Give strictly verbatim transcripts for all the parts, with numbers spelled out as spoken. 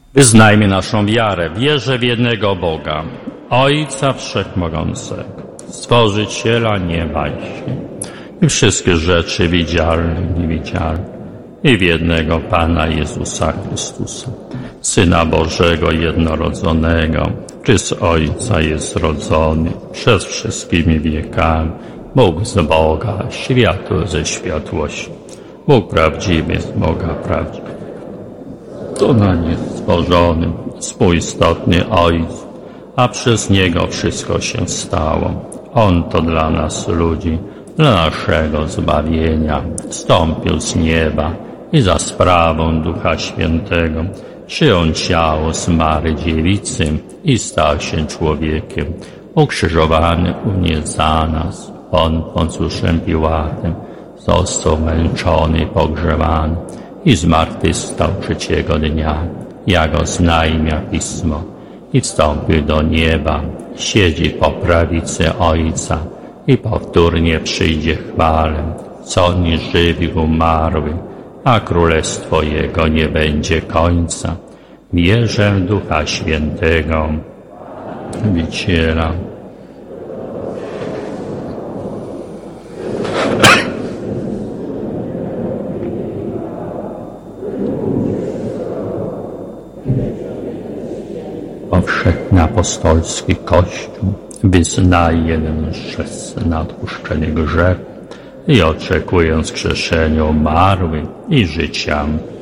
Wyznajmy naszą wiarę. Wierzę w jednego Boga, Ojca Wszechmogącego, Stworzyciela nieba i ziemi i wszystkich rzeczy widzialnych i niewidzialnych, i w jednego Pana Jezusa Chrystusa, Syna Bożego jednorodzonego, który z Ojca jest rodzony przez wszystkimi wiekami, Bóg z Boga, światło ze światłości, Bóg prawdziwy z Boga prawdziwy. To na niestworzonym, współistotny Ojciec, a przez Niego wszystko się stało. On to dla nas ludzi, dla naszego zbawienia, wstąpił z nieba i za sprawą Ducha Świętego przyjął ciało z Mary Dziewicy i stał się człowiekiem, ukrzyżowany u mnie za nas. On Poncjuszem Piłatem został męczony, pogrzebany i zmartwychwstał trzeciego dnia, jak oznajmia Pismo, i wstąpił do nieba, siedzi po prawicy Ojca i powtórnie przyjdzie chwale, sądzi żywych umarłych, a królestwo Jego nie będzie końca. Wierzę w Ducha Świętego, Zbawiciela, powszechny apostolski Kościół wyznaje jeden chrzest na odpuszczenie grzechu i oczekuje wskrzeszenia umarłych i życia.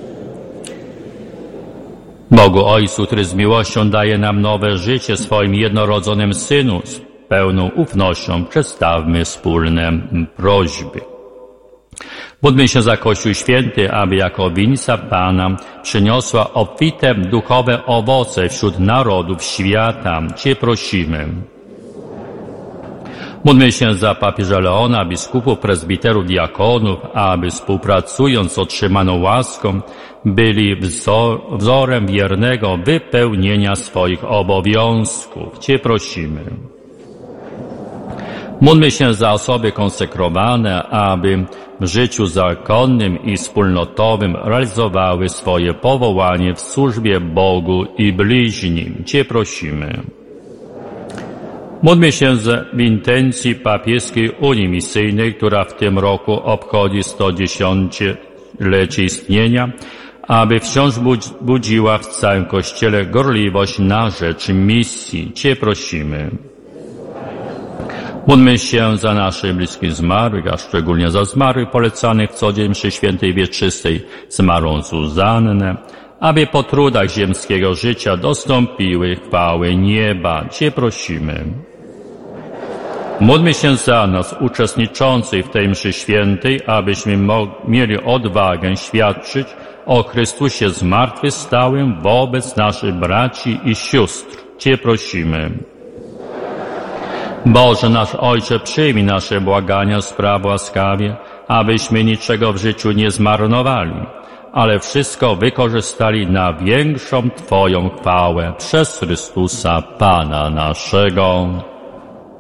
Bogu Ojcu, który z miłością daje nam nowe życie swoim jednorodzonym Synu, z pełną ufnością przedstawmy wspólne prośby. Módlmy się za Kościół Święty, aby jako winnica Pana przyniosła obfite duchowe owoce wśród narodów świata. Cię prosimy. Módlmy się za papieża Leona, biskupów, prezbiterów, diakonów, aby współpracując z otrzymaną łaską byli wzor, wzorem wiernego wypełnienia swoich obowiązków. Cię prosimy. Módlmy się za osoby konsekrowane, aby w życiu zakonnym i wspólnotowym realizowały swoje powołanie w służbie Bogu i bliźnim. Cię prosimy. Módlmy się w intencji papieskiej Unii Misyjnej, która w tym roku obchodzi sto dziesięciolecie istnienia, aby wciąż budziła w całym Kościele gorliwość na rzecz misji. Cię prosimy. Módlmy się za naszych bliskich zmarłych, a szczególnie za zmarłych polecanych w co dzień mszy świętej wieczystej zmarłą Zuzannę, aby po trudach ziemskiego życia dostąpiły chwały nieba. Cię prosimy. Módlmy się za nas, uczestniczących w tej mszy świętej, abyśmy mieli odwagę świadczyć o Chrystusie zmartwychwstałym wobec naszych braci i sióstr. Cię prosimy. Boże nasz Ojcze, przyjmij nasze błagania, spraw łaskawie, abyśmy niczego w życiu nie zmarnowali, ale wszystko wykorzystali na większą Twoją chwałę przez Chrystusa Pana naszego.